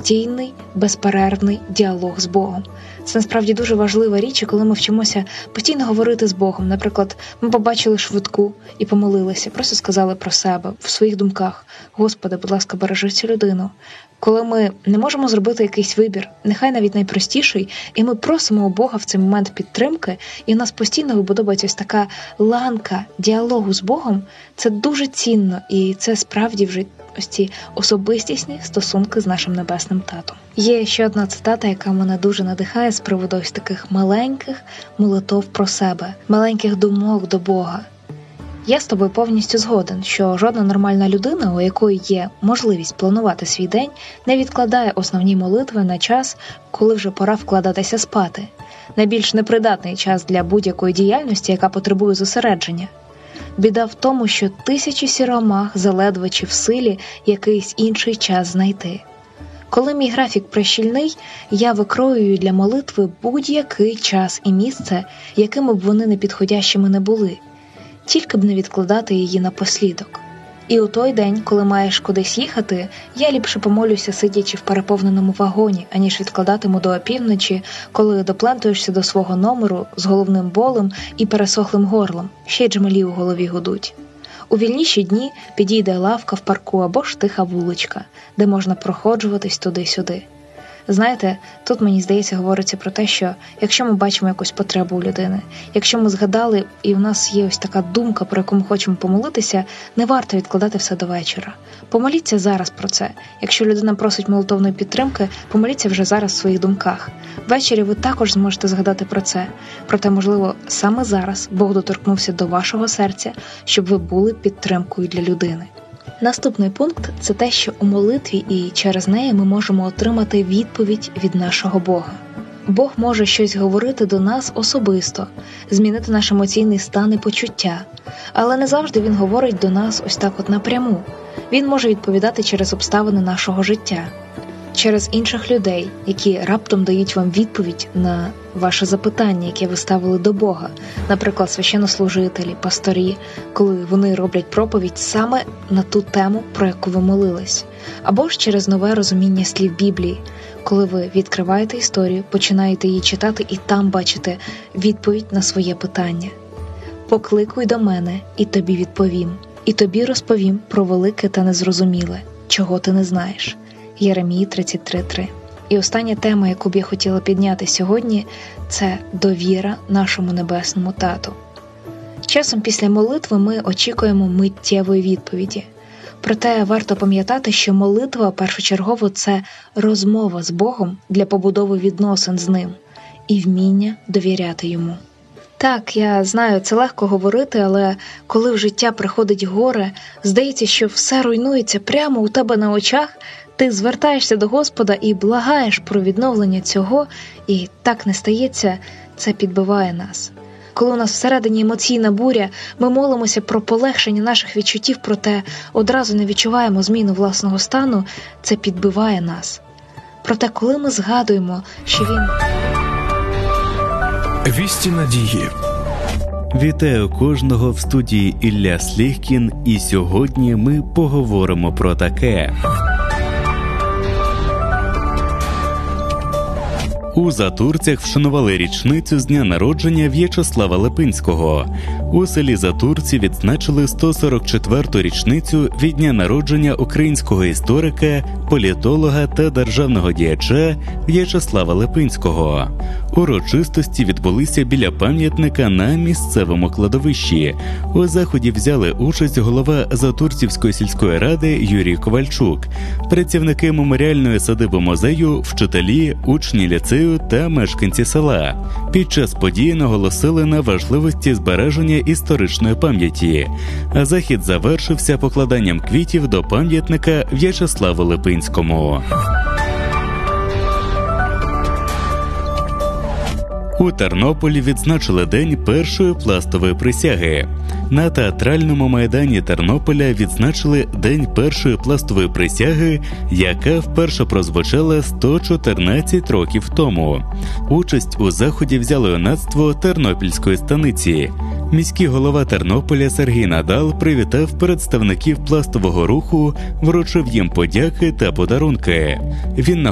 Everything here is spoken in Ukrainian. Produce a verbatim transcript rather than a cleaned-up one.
постійний, безперервний діалог з Богом. Це насправді дуже важлива річ, коли ми вчимося постійно говорити з Богом. Наприклад, ми побачили швидку і помолилися, просто сказали про себе в своїх думках: «Господи, будь ласка, бережи цю людину». Коли ми не можемо зробити якийсь вибір, нехай навіть найпростіший, і ми просимо у Бога в цей момент підтримки, і у нас постійно вибудовується ось така ланка діалогу з Богом, це дуже цінно, і це справді вже ось ці особистісні стосунки з нашим Небесним Татом. Є ще одна цитата, яка мене дуже надихає з приводу ось таких маленьких молитов про себе, маленьких думок до Бога. Я з тобою повністю згоден, що жодна нормальна людина, у якої є можливість планувати свій день, не відкладає основні молитви на час, коли вже пора вкладатися спати. Найбільш непридатний час для будь-якої діяльності, яка потребує зосередження. Біда в тому, що тисячі сіромах заледве чи в силі якийсь інший час знайти. Коли мій графік прищільний, я викроюю для молитви будь-який час і місце, якими б вони непідходящими не були, тільки б не відкладати її напослідок. І у той день, коли маєш кудись їхати, я ліпше помолюся, сидячи в переповненому вагоні, аніж відкладатиму до опівночі, коли доплентуєшся до свого номеру з головним болем і пересохлим горлом, ще й джмелі у голові гудуть. У вільніші дні підійде лавка в парку або ж тиха вуличка, де можна проходжуватись туди-сюди. Знаєте, тут, мені здається, говориться про те, що якщо ми бачимо якусь потребу у людини, якщо ми згадали і в нас є ось така думка, про яку ми хочемо помолитися, не варто відкладати все до вечора. Помоліться зараз про це. Якщо людина просить молитовної підтримки, помоліться вже зараз в своїх думках. Ввечері ви також зможете згадати про це. Проте, можливо, саме зараз Бог доторкнувся до вашого серця, щоб ви були підтримкою для людини. Наступний пункт – це те, що у молитві і через неї ми можемо отримати відповідь від нашого Бога. Бог може щось говорити до нас особисто, змінити наш емоційний стан і почуття, але не завжди Він говорить до нас ось так от напряму. Він може відповідати через обставини нашого життя, через інших людей, які раптом дають вам відповідь на ваше запитання, яке ви ставили до Бога. Наприклад, священнослужителі, пасторі, коли вони роблять проповідь саме на ту тему, про яку ви молились. Або ж через нове розуміння слів Біблії, коли ви відкриваєте історію, починаєте її читати і там бачите відповідь на своє питання. «Покликуй до мене, і тобі відповім, і тобі розповім про велике та незрозуміле, чого ти не знаєш». Єремії тридцять три три. І остання тема, яку б я хотіла підняти сьогодні, це довіра нашому Небесному Тату. Часом після молитви ми очікуємо миттєвої відповіді. Проте варто пам'ятати, що молитва першочергово – це розмова з Богом для побудови відносин з Ним і вміння довіряти Йому. Так, я знаю, це легко говорити, але коли в життя приходить горе, здається, що все руйнується прямо у тебе на очах, ти звертаєшся до Господа і благаєш про відновлення цього, і так не стається, це підбиває нас. Коли у нас всередині емоційна буря, ми молимося про полегшення наших відчуттів, проте одразу не відчуваємо зміну власного стану, це підбиває нас. Проте коли ми згадуємо, що Він... Вісті надії. Вітаю кожного в студії Ілля Сліхкін, і сьогодні ми поговоримо про таке. У Затурцях вшанували річницю з дня народження В'ячеслава Липинського. У селі Затурці відзначили сто сорок четверту річницю від дня народження українського історика, політолога та державного діяча В'ячеслава Липинського. Урочистості відбулися біля пам'ятника на місцевому кладовищі. У заході взяли участь голова Затурцівської сільської ради Юрій Ковальчук, працівники меморіальної садиби музею, вчителі, учні ліцею та мешканці села. Під час події наголосили на важливості збереження історичної пам'яті. А захід завершився покладанням квітів до пам'ятника В'ячеславу Липинському. У Тернополі відзначили День першої пластової присяги. На театральному майдані Тернополя відзначили День першої пластової присяги, яка вперше прозвучала сто чотирнадцять років тому. Участь у заході взяло юнацтво Тернопільської станиці. Міський голова Тернополя Сергій Надал привітав представників пластового руху, вручив їм подяки та подарунки. Він